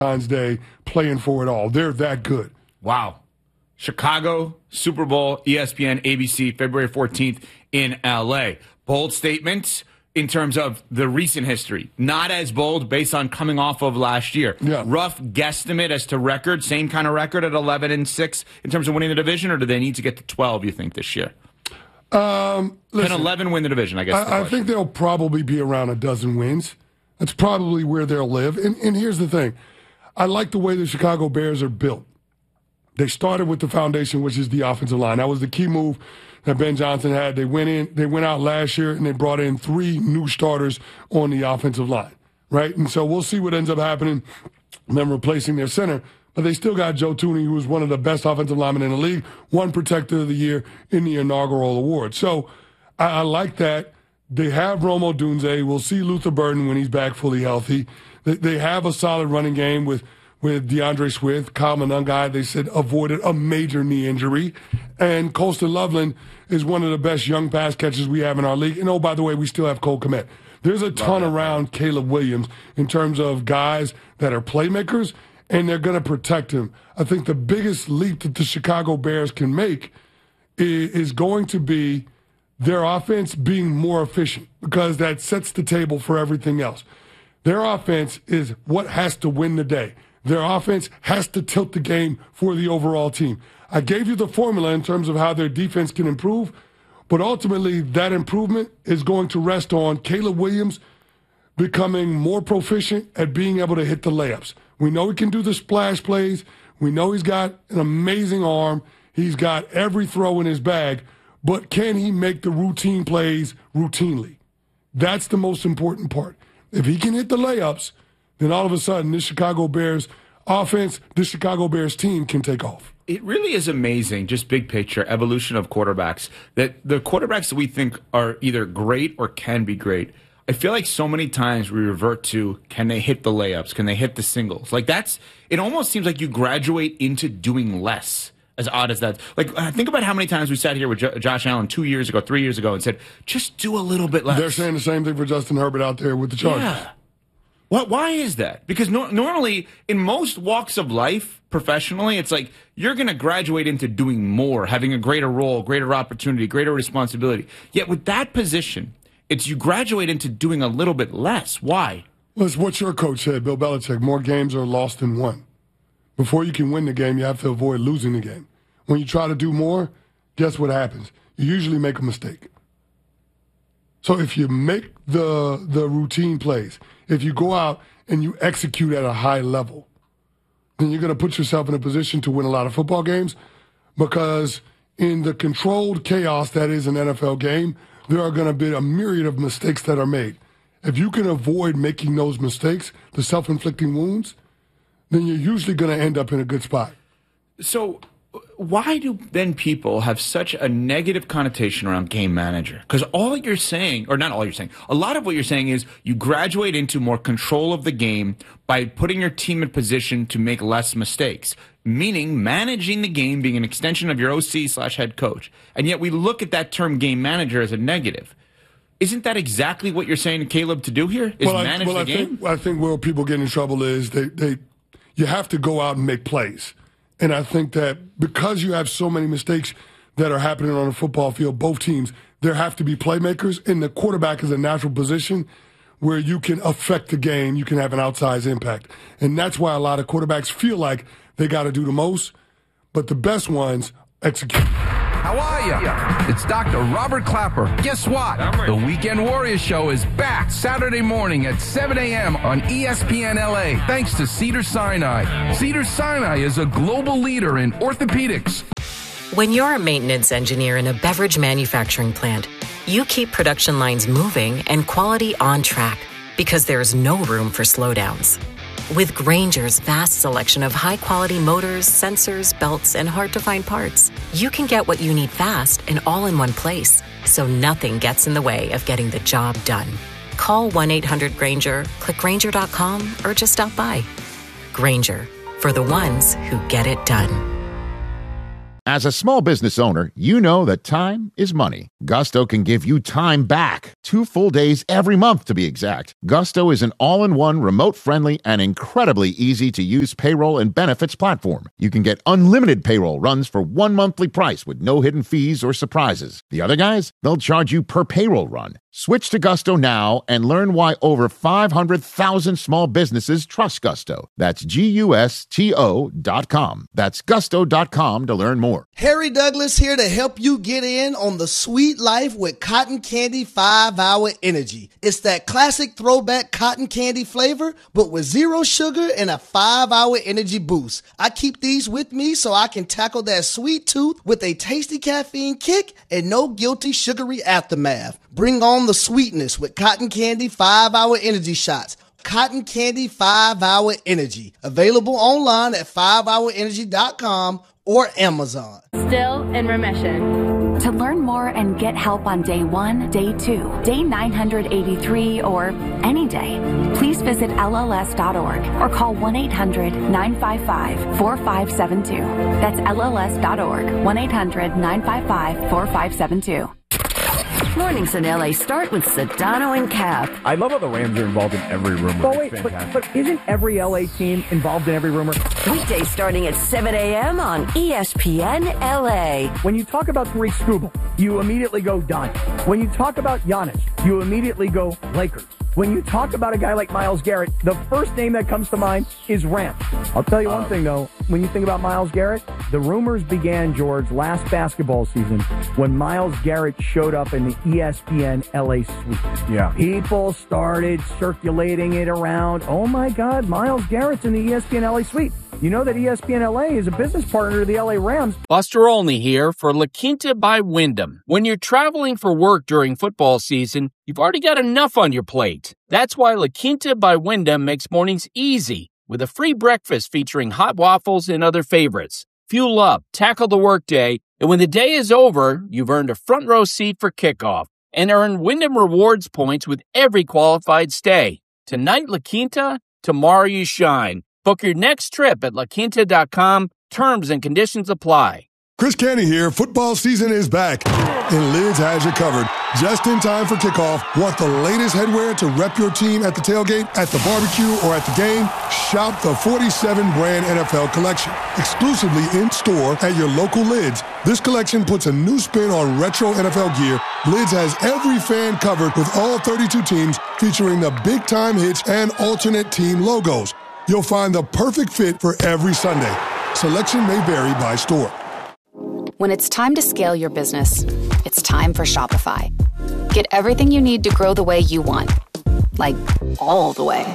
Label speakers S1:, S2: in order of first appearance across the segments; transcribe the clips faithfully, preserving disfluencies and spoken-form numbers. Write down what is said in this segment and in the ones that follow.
S1: Valentine's Day playing for it all. They're that good.
S2: Wow. Chicago, Super Bowl, E S P N, A B C, February fourteenth in L A. Bold statements in terms of the recent history. Not as bold based on coming off of last year.
S1: Yeah.
S2: Rough guesstimate as to record, same kind of record at eleven and six in terms of winning the division, or do they need to get to twelve, you think, this year?
S1: Um, listen,
S2: Can eleven win the division, I guess?
S1: I, I think they'll probably be around a dozen wins. That's probably where they'll live. And, and here's the thing. I like the way the Chicago Bears are built. They started with the foundation, which is the offensive line. That was the key move that Ben Johnson had. They went in, they went out last year, and they brought in three new starters on the offensive line, right? And so we'll see what ends up happening, them replacing their center. But they still got Joe Thuney, who was one of the best offensive linemen in the league, one Protector of the Year in the inaugural award. So I, I like that. They have Rome Odunze. We'll see Luther Burden when he's back fully healthy. They, they have a solid running game with with DeAndre Swift. Kyle Monangai, they said, avoided a major knee injury. And Colston Loveland is one of the best young pass catchers we have in our league. And, oh, by the way, we still have Cole Kmet. There's a ton around Caleb Williams in terms of guys that are playmakers, and they're going to protect him. I think the biggest leap that the Chicago Bears can make is, is going to be their offense being more efficient, because that sets the table for everything else. Their offense is what has to win the day. Their offense has to tilt the game for the overall team. I gave you the formula in terms of how their defense can improve, but ultimately that improvement is going to rest on Caleb Williams becoming more proficient at being able to hit the layups. We know he can do the splash plays. We know he's got an amazing arm. He's got every throw in his bag, but can he make the routine plays routinely? That's the most important part. If he can hit the layups, then all of a sudden this Chicago Bears offense, this Chicago Bears team can take off.
S2: It really is amazing, just big picture, evolution of quarterbacks, that the quarterbacks that we think are either great or can be great, I feel like so many times we revert to, can they hit the layups? Can they hit the singles? Like that's, it almost seems like you graduate into doing less. As odd as that. Like, think about how many times we sat here with Jo- Josh Allen two years ago, three years ago, and said, just do a little bit less.
S1: They're saying the same thing for Justin Herbert out there with the Chargers.
S2: Yeah. What? Why is that? Because no, normally, in most walks of life, professionally, it's like you're going to graduate into doing more, having a greater role, greater opportunity, greater responsibility. Yet with that position, it's you graduate into doing a little bit less. Why?
S1: Well, it's what your coach said, Bill Belichick. More games are lost than won. Before you can win the game, you have to avoid losing the game. When you try to do more, guess what happens? You usually make a mistake. So if you make the the routine plays, if you go out and you execute at a high level, then you're going to put yourself in a position to win a lot of football games, because in the controlled chaos that is an N F L game, there are going to be a myriad of mistakes that are made. If you can avoid making those mistakes, the self-inflicting wounds, then you're usually going to end up in a good spot.
S2: So why do then people have such a negative connotation around game manager? Because all you're saying, or not all you're saying, a lot of what you're saying is you graduate into more control of the game by putting your team in position to make less mistakes, meaning managing the game being an extension of your O C slash head coach. And yet we look at that term game manager as a negative. Isn't that exactly what you're saying, Caleb, to do here? Is
S1: well,
S2: manage
S1: I, well,
S2: the
S1: I
S2: game?
S1: Think, I think where people get in trouble is they, they you have to go out and make plays. And I think that because you have so many mistakes that are happening on the football field, both teams, there have to be playmakers, and the quarterback is a natural position where you can affect the game, you can have an outsized impact. And that's why a lot of quarterbacks feel like they got to do the most, but the best ones execute.
S3: How are you? It's Doctor Robert Clapper. Guess what? The Weekend Warriors Show is back Saturday morning at seven a.m. on E S P N L A, thanks to Cedars-Sinai. Cedars-Sinai is a global leader in orthopedics.
S4: When you're a maintenance engineer in a beverage manufacturing plant, you keep production lines moving and quality on track, because there's no room for slowdowns. With Grainger's vast selection of high-quality motors, sensors, belts, and hard-to-find parts, you can get what you need fast and all in one place, so nothing gets in the way of getting the job done. Call one eight hundred Grainger, click Grainger dot com, or just stop by. Grainger, for the ones who get it done.
S5: As a small business owner, you know that time is money. Gusto can give you time back. Two full days every month, to be exact. Gusto is an all-in-one, remote-friendly, and incredibly easy-to-use payroll and benefits platform. You can get unlimited payroll runs for one monthly price with no hidden fees or surprises. The other guys, they'll charge you per payroll run. Switch to Gusto now and learn why over five hundred thousand small businesses trust Gusto. That's G U S T O dot com. That's gusto dot com to learn more.
S6: Harry Douglas here to help you get in on the sweet life with Cotton Candy five hour Energy. It's that classic throwback cotton candy flavor, but with zero sugar and a five hour energy boost. I keep these with me so I can tackle that sweet tooth with a tasty caffeine kick and no guilty sugary aftermath. Bring on the sweetness with Cotton Candy five hour Energy shots. Cotton Candy five hour Energy. Available online at five hour energy dot com or Amazon.
S7: Still in remission.
S8: To learn more and get help on day one, day two, day nine hundred eighty-three, or any day, please visit L L S dot org or call one eight hundred nine five five four five seven two. That's L L S dot org, one eight hundred nine five five four five seven two.
S9: Mornings in L A start with Sedano and Cap.
S10: I love how the Rams are involved in every rumor.
S11: Oh, wait, but, but isn't every L A team involved in every rumor?
S9: Weekdays starting at seven a.m. on E S P N L A.
S11: When you talk about Tariq Skubal, you immediately go Don. When you talk about Giannis, you immediately go Lakers. When you talk about a guy like Myles Garrett, the first name that comes to mind is Rams. I'll tell you one um, thing, though. When you think about Myles Garrett, the rumors began, George, last basketball season when Myles Garrett showed up in the E S P N L A suite.
S10: Yeah.
S11: People started circulating it around. Oh, my God, Myles Garrett's in the E S P N L A suite. You know that E S P N L A is a business partner of the L A Rams.
S12: Buster Olney here for La Quinta by Wyndham. When you're traveling for work during football season, you've already got enough on your plate. That's why La Quinta by Wyndham makes mornings easy with a free breakfast featuring hot waffles and other favorites. Fuel up, tackle the workday, and when the day is over, you've earned a front row seat for kickoff and earn Wyndham Rewards points with every qualified stay. Tonight, La Quinta, tomorrow you shine. Book your next trip at la quinta dot com. Terms and conditions apply.
S1: Chris Canty here. Football season is back, and Lids has you covered. Just in time for kickoff. Want the latest headwear to rep your team at the tailgate, at the barbecue, or at the game? Shop the forty-seven brand N F L collection. Exclusively in-store at your local Lids. This collection puts a new spin on retro N F L gear. Lids has every fan covered with all thirty-two teams, featuring the big-time hits and alternate team logos. You'll find the perfect fit for every Sunday. Selection may vary by store.
S13: When it's time to scale your business, it's time for Shopify. Get everything you need to grow the way you want. Like, all the way.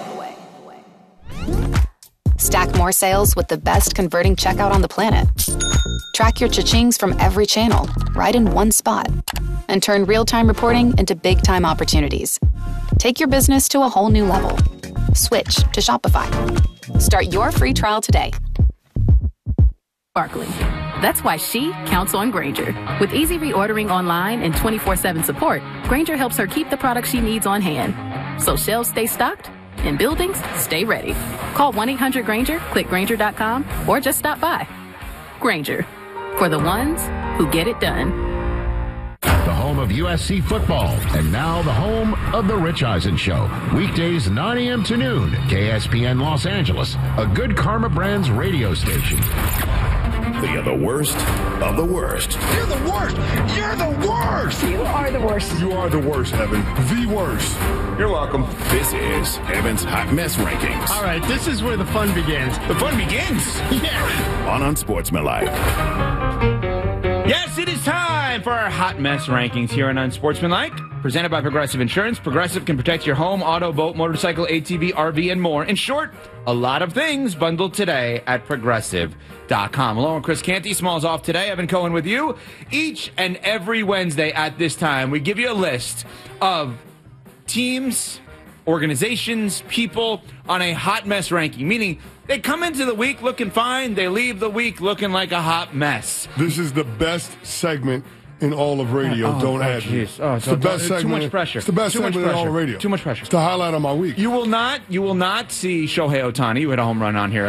S13: Stack more sales with the best converting checkout on the planet. Track your cha-chings from every channel, right in one spot. And turn real-time reporting into big-time opportunities. Take your business to a whole new level. Switch to Shopify. Start your free trial today.
S7: Barkley. That's why she counts on Grainger. With easy reordering online and twenty-four seven support, Grainger helps her keep the products she needs on hand. So shelves stay stocked and buildings stay ready. Call one eight hundred Grainger, click Grainger dot com, or just stop by. Grainger. For the ones who get it done.
S14: The home of U S C football, and now the home of The Rich Eisen Show. Weekdays nine a.m. to noon, K S P N Los Angeles, a Good Karma Brands radio station.
S15: They are the worst of the worst.
S16: You're the worst! You're the worst!
S17: You are the worst.
S1: You are the worst, Evan. The worst.
S15: You're welcome. This is Evan's Hot Mess Rankings.
S18: All right, this is where the fun begins.
S15: The fun begins?
S18: Yeah.
S15: On Unsportsmanlike.
S2: Yes, it is time for our Hot Mess Rankings here on Unsportsmanlike. Presented by Progressive Insurance. Progressive can protect your home, auto, boat, motorcycle, A T V, R V, and more. In short, a lot of things bundled today at Progressive dot com. Along with Chris Canty, Smalls off today. Evan Cohen with you. Each and every Wednesday at this time, we give you a list of teams, organizations, people on a hot mess ranking, meaning they come into the week looking fine, they leave the week looking like a hot mess.
S1: This is the best segment in all of radio.
S2: Oh,
S1: don't
S2: oh,
S1: add
S2: geez.
S1: me.
S2: Oh,
S1: it's
S2: don't,
S1: the best
S2: don't,
S1: segment.
S2: Too much pressure.
S1: It's the best
S2: too
S1: segment in all of radio.
S2: Too much pressure.
S1: It's the highlight of my week.
S2: You will not, you will not see Shohei Ohtani, who had a home run on here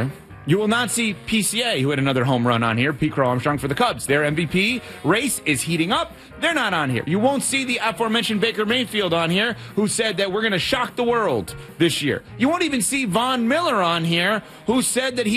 S2: You will not see P C A, who had another home run on here, Pete Crow Armstrong for the Cubs. Their M V P race is heating up. They're not on here. You won't see the aforementioned Baker Mayfield on here, who said that we're going to shock the world this year. You won't even see Von Miller on here, who said that he